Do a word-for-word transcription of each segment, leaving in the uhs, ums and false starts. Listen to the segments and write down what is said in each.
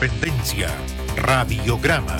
Independencia, Radiograma.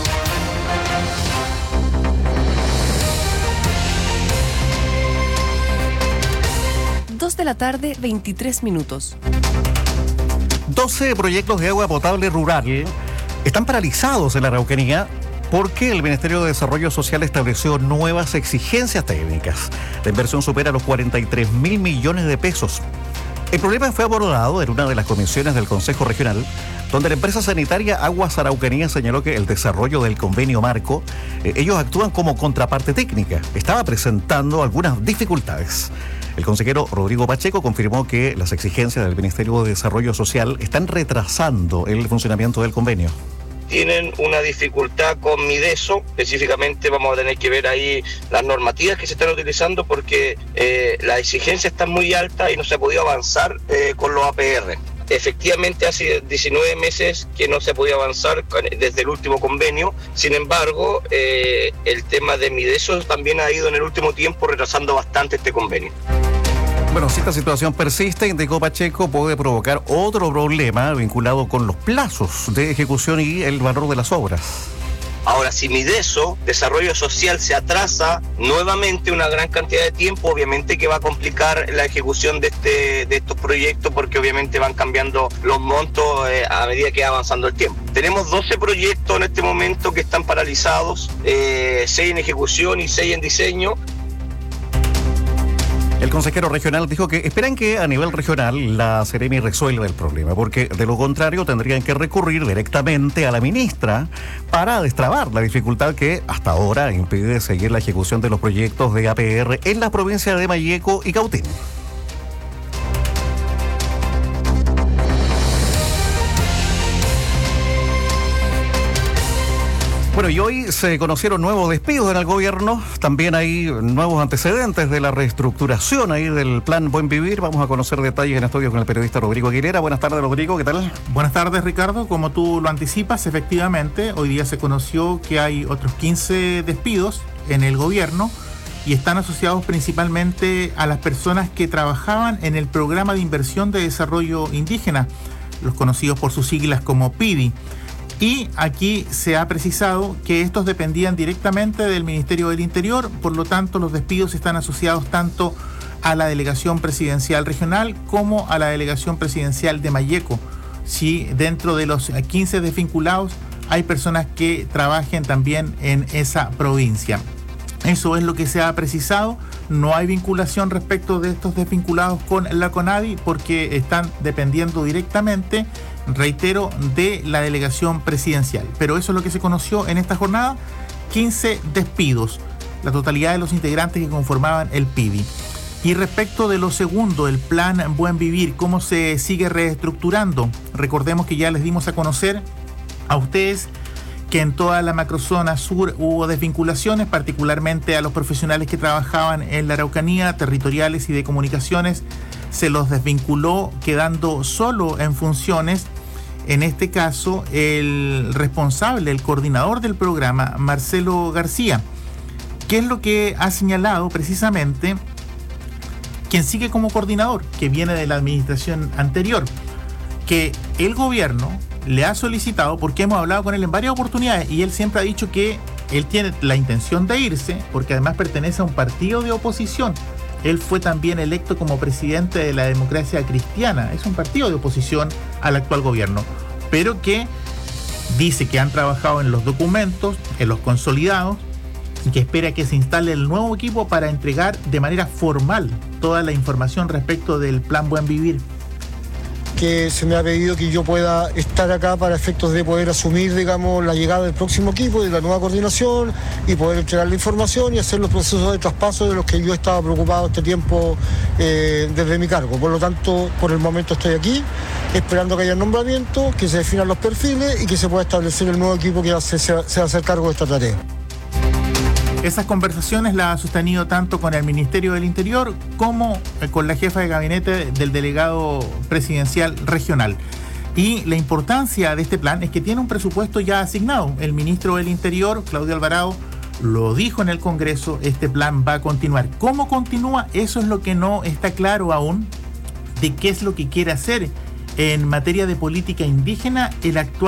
Dos de la tarde, veintitrés minutos. doce proyectos de agua potable rural están paralizados en la Araucanía porque el Ministerio de Desarrollo Social estableció nuevas exigencias técnicas. La inversión supera los cuarenta y tres mil millones de pesos. El problema fue abordado en una de las comisiones del Consejo Regional, donde la empresa sanitaria Aguas Araucanía señaló que el desarrollo del convenio marco, eh, ellos actúan como contraparte técnica, estaba presentando algunas dificultades. El consejero Rodrigo Pacheco confirmó que las exigencias del Ministerio de Desarrollo Social están retrasando el funcionamiento del convenio. Tienen una dificultad con Mideso, específicamente vamos a tener que ver ahí las normativas que se están utilizando porque eh, las exigencias están muy altas y no se ha podido avanzar eh, con los A P R. Efectivamente hace diecinueve meses que no se ha podido avanzar desde el último convenio, sin embargo eh, el tema de Mideso también ha ido en el último tiempo retrasando bastante este convenio. Bueno, si esta situación persiste, indicó Pacheco, puede provocar otro problema vinculado con los plazos de ejecución y el valor de las obras. Ahora, si Mideso, Desarrollo Social, se atrasa nuevamente una gran cantidad de tiempo, obviamente que va a complicar la ejecución de este de estos proyectos porque obviamente van cambiando los montos eh, a medida que va avanzando el tiempo. Tenemos doce proyectos en este momento que están paralizados, eh, seis en ejecución y seis en diseño. El consejero regional dijo que esperan que a nivel regional la Seremi resuelva el problema, porque de lo contrario tendrían que recurrir directamente a la ministra para destrabar la dificultad que hasta ahora impide seguir la ejecución de los proyectos de A P R en la provincia de Malleco y Cautín. Bueno, y hoy se conocieron nuevos despidos en el gobierno, también hay nuevos antecedentes de la reestructuración ahí del Plan Buen Vivir. Vamos a conocer detalles en estudio con el periodista Rodrigo Aguilera. Buenas tardes, Rodrigo, ¿qué tal? Buenas tardes, Ricardo. Como tú lo anticipas, efectivamente, hoy día se conoció que hay otros quince despidos en el gobierno y están asociados principalmente a las personas que trabajaban en el Programa de Inversión de Desarrollo Indígena, los conocidos por sus siglas como P I D I. Y aquí se ha precisado que estos dependían directamente del Ministerio del Interior, por lo tanto los despidos están asociados tanto a la delegación presidencial regional como a la delegación presidencial de Malleco. Si dentro de los quince desvinculados hay personas que trabajen también en esa provincia. Eso es lo que se ha precisado. No hay vinculación respecto de estos desvinculados con la CONADI porque están dependiendo directamente, reitero, de la delegación presidencial. Pero eso es lo que se conoció en esta jornada, quince despidos, la totalidad de los integrantes que conformaban el P I D I. Y respecto de lo segundo, el Plan Buen Vivir, ¿cómo se sigue reestructurando? Recordemos que ya les dimos a conocer a ustedes que en toda la macrozona sur hubo desvinculaciones, particularmente a los profesionales que trabajaban en la Araucanía, territoriales y de comunicaciones, se los desvinculó quedando solo en funciones, en este caso, el responsable, el coordinador del programa, Marcelo García. ¿Qué es lo que ha señalado precisamente quien sigue como coordinador, que viene de la administración anterior? Que el gobierno le ha solicitado, porque hemos hablado con él en varias oportunidades y él siempre ha dicho que él tiene la intención de irse porque además pertenece a un partido de oposición. Él fue también electo como presidente de la Democracia Cristiana, es un partido de oposición al actual gobierno, pero que dice que han trabajado en los documentos, en los consolidados, y que espera que se instale el nuevo equipo para entregar de manera formal toda la información respecto del Plan Buen Vivir. Que se me ha pedido que yo pueda estar acá para efectos de poder asumir, digamos, la llegada del próximo equipo, de la nueva coordinación y poder entregar la información y hacer los procesos de traspaso de los que yo estaba preocupado este tiempo eh, desde mi cargo. Por lo tanto, por el momento estoy aquí, esperando que haya nombramiento, que se definan los perfiles y que se pueda establecer el nuevo equipo que se, se, se va a hacer cargo de esta tarea. Esas conversaciones las ha sostenido tanto con el Ministerio del Interior como con la jefa de gabinete del delegado presidencial regional. Y la importancia de este plan es que tiene un presupuesto ya asignado. El ministro del Interior, Claudio Alvarado, lo dijo en el Congreso, este plan va a continuar. ¿Cómo continúa? Eso es lo que no está claro aún, de qué es lo que quiere hacer en materia de política indígena el actual